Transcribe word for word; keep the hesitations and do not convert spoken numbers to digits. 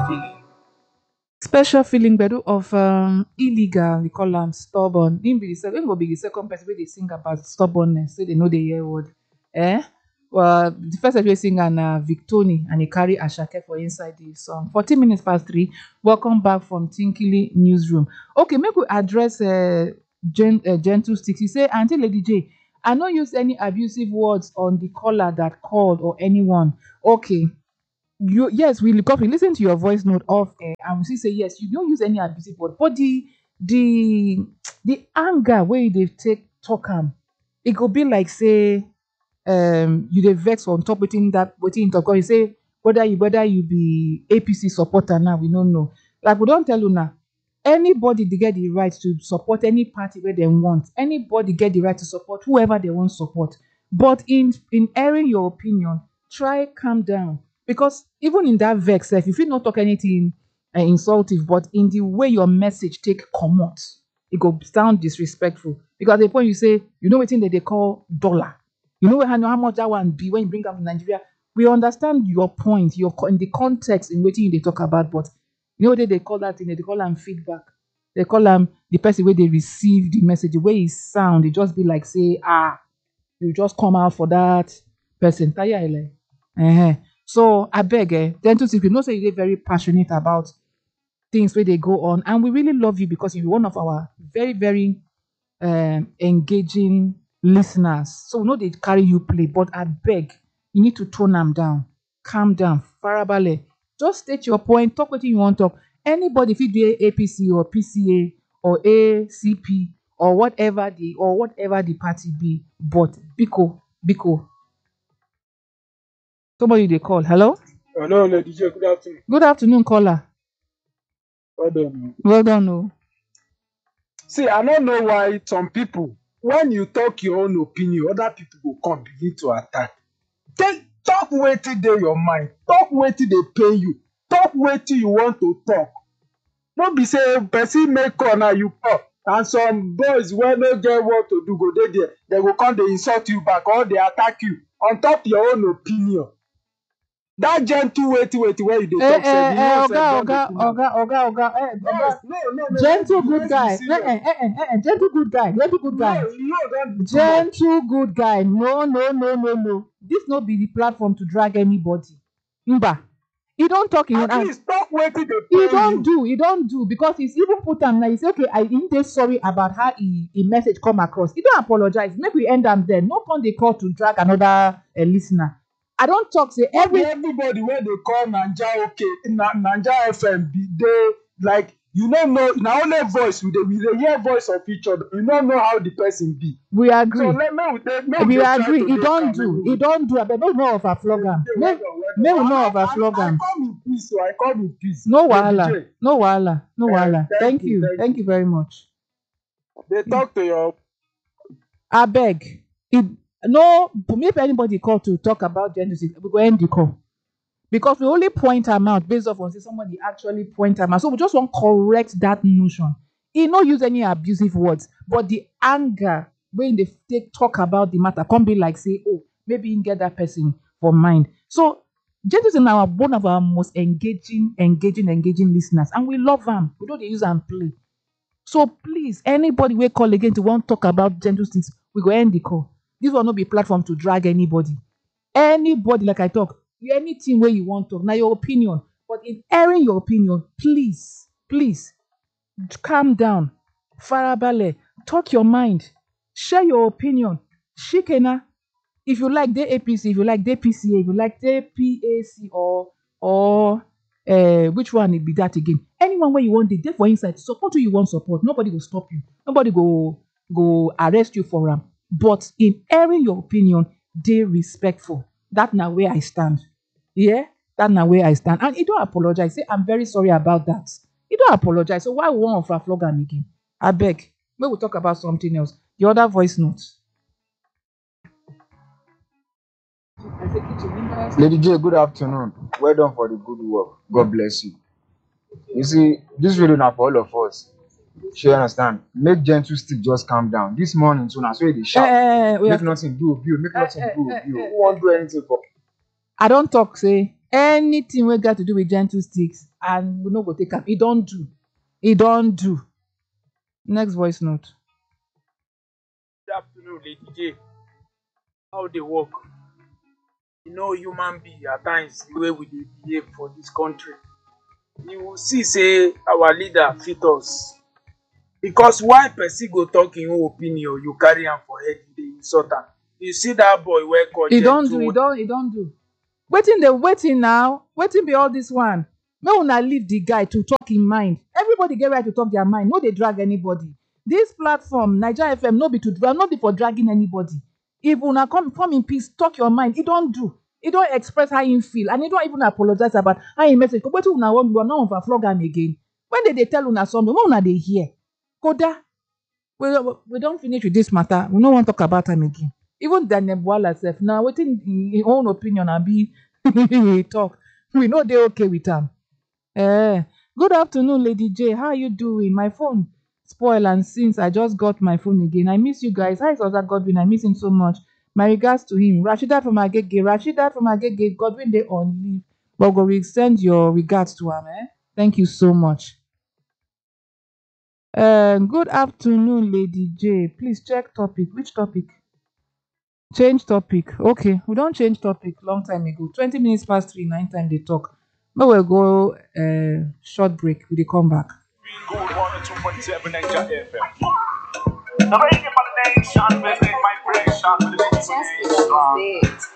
Special feeling bedu of um illegal, we call am stubborn. Him be the second, go be the second person wey dey sing about stubbornness, so they know the hear word. Eh? Well, the first person wey sing na Victoni and he carry Ashake for inside the song. fourteen minutes past three. Welcome back from Tinkily Newsroom. Okay, make we address uh, gen, uh gentle sticks. You say, Auntie Lady J, I no use any abusive words on the caller that called or anyone. Okay. You yes, we because we listen to your voice note off air and we see say yes, you don't use any abusive word, but the the the anger where they take talk am, it could be like say um you dey vex on top within that within talk. Or you say whether you whether you be A P C supporter now, we don't know. Like we don't tell you now. Anybody they get the right to support any party where they want. Anybody get the right to support whoever they want support. But in in airing your opinion, try calm down. Because even in that vex, sef, if you not talk anything uh, insultive, but in the way your message take comot, it go sound disrespectful. Because at the point you say, you know what thing that they call dollar. You know how, how much that one be when you bring up to Nigeria. We understand your point, your co- in the context in which they talk about, but you know what they call that thing? They call them feedback. They call them the person where they receive the message, the way it sound. They just be like say, ah, you just come out for that person. Taya ele. Uh-huh. So I beg, eh, gentle secret. You know, say you're very passionate about things where they go on, and we really love you because you're one of our very, very um, engaging listeners. So we know they carry you play, but I beg, you need to tone them down, calm down, farabale. Just state your point, talk what you want to talk. Anybody, if you do A P C or P C A or A C P or whatever the or whatever the party be, but Biko, Biko. Somebody they call. Hello? Hello, Lady J. Good afternoon. Good afternoon, caller. Well done. Well done, no. See, I don't know why some people, when you talk your own opinion, other people will come begin to attack. Take, talk wetin dey your mind. Talk wetin dey pain you. Talk wetin you want to talk. No be say person make call now you call. And some boys wey no get what to do go dey there. They go come dey insult you back or they attack you on top your own opinion. That gentle wetin wetin wey you dey Eh, talk sef, eh, you eh, know Oga, sef don Oga, dey cool am. Oga, Oga, Oga, eh, Yes, Oga. no, no, no. Gentle let's, good let's guy. be Eh, serious. eh, eh, eh, eh, eh, gentle good guy. Gentle good guy. No, you know that be too much. Gentle good guy. No, no, no, no, no. This no be the platform to drag anybody. Mba. He don't talk in At and least talk wetin dey he pain don't you. do, he don't do because he's even put am now. He say, okay, I didn't dey sorry about how he, he message come across. He don't apologize. Maybe we end am there. No point they call to drag another uh, listener. I don't talk say No be every everybody wey dey call Naija okay, na Naija F M be dey like you no know na only voice we dey we dey hear voice of each other. You no know how the person be. we So agree. let make we dey make we We dey try agree. to He dey don't calm do. He everywhere. don't do. But don't know of a flog am. Okay, Make well done, well make we done. know I of a I flog I am. come in peace, so I come in peace. No Lady wahala. J, No wahala. No eh, wahala. thank Thank you, you. thank Thank you. you very much. Dey talk to your I beg. It no if anybody call to talk about gender, we go end the call. Because we only point them out based off on say somebody actually point them out. So we just want to correct that notion. He no use any abusive words, but the anger when they take talk about the matter can be like say, oh, maybe you get that person for mind. So Gentle is our one of our most engaging, engaging, engaging listeners, and we love them. We don't dey use and play. So please, anybody we call again to want to talk about gentle things, we go end the call. This will not be a platform to drag anybody. Anybody, like I talk, anything where you want to talk, now your opinion. But in airing your opinion, please, please calm down. Farabale, talk your mind. Share your opinion. Shikena. If you like the A P C, if you like the P C A, if you like the P A C or or uh, which one it be that again? Anyone where you want the there for inside, support who you want support. Nobody will stop you. Nobody go go arrest you for them. But in airing your opinion, they respectful. That now where I stand. Yeah, that now where I stand. And you don't apologize. Say I'm very sorry about that. You don't apologize. So why one of our flog am again? I beg. We will talk about something else. The other voice notes. Lady J, good afternoon. Well done for the good work. God bless you. You see, this video now for all of us. Sure, understand. Make gentle stick just calm down. This morning, so now so they shout. Eh, we Make have nothing do with you. Make Eh, nothing eh, do eh, with you. eh, Who won't do anything for? I don't talk say Anything we got to do with gentle sticks, and we no go take am. E don do. E don do. Next voice note. Good afternoon, Lady J. How they work? You know, human being at times the way we dey behave for this country. You will see, say our leader fit us. Because why person go talk im own opinion, you carry am for head, you dey insult am. You see that boy wey call E don do. gentle. E don. E don do. Wetin dey waiting now? Wetin be all this one? Make una leave the guy to talk im mind. Everybody get right to talk their mind. No dey drag anybody. This platform, Naija F M, no be to drag, no be for dragging anybody. If una come come in peace, talk your mind. E don do. E don express how im feel, and e don even apologize about how im message. But wetin una wan do? Una wan overflog am again. When they dey tell una something, when una dey hear, koda, we we don finish with this matter. We no wan talk about am again. Even Daniel Bwala sef, na wetin im own opinion abi he talk. We no dey okay with am. Eh, good afternoon, Lady J. How you doing? My phone spoil, and since I just got my phone again, I miss you guys. How is Oga Godwin? I miss him so much. My regards to him. Rashida from Agege. Rashida from Agege. Godwin dey on leave, but go we send your regards to am. Eh? Thank you so much. Uh, good afternoon, Lady J. Please check topic. Which topic? Change topic. Okay, we don't change topic long time ago. twenty minutes past three, nine time they talk. But we'll go uh, short break. We dey come back. Gold one oh two point seven Naija F M. The radio for the nation, visiting vibration with the Just because